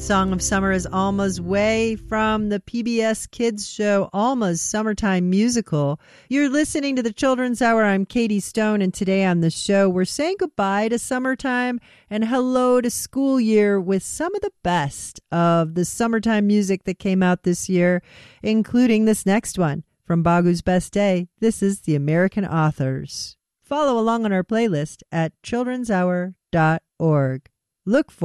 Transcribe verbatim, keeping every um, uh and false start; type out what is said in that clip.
Song of Summer is Alma's Way from the P B S Kids show Alma's Summertime Musical. You're listening to the Children's Hour. I'm Katie Stone, and today on the show, we're saying goodbye to summertime and hello to school year with some of the best of the summertime music that came out this year, including this next one from Bagu's Best Day. This is The American Authors. Follow along on our playlist at children's hour dot org. Look for